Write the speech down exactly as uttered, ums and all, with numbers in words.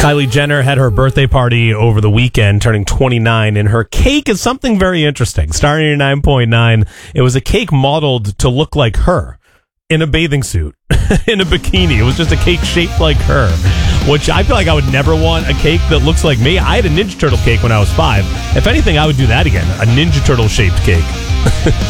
Kylie Jenner had her birthday party over the weekend, turning twenty-nine, and her cake is something very interesting. Star ninety-nine point nine, it was a cake modeled to look like her in a bathing suit, in a bikini. It was just a cake shaped like her, which I feel like I would never want a cake that looks like me. I had a Ninja Turtle cake when I was five. If anything, I would do that again, a Ninja Turtle shaped cake.